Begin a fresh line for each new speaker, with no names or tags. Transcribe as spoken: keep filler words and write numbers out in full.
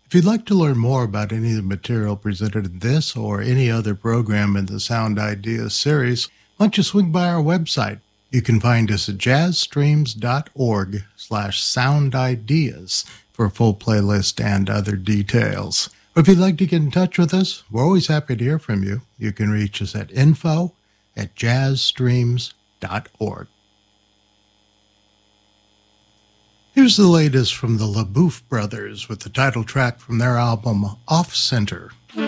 If you'd like to learn more about any of the material presented in this or any other program in the Sound Ideas series, why don't you swing by our website? You can find us at jazzstreams.org slash sound ideas for a full playlist and other details. Or if you'd like to get in touch with us, we're always happy to hear from you. You can reach us at info at jazzstreams dot org. Here's the latest from the LaBouffe Brothers with the title track from their album Off Center.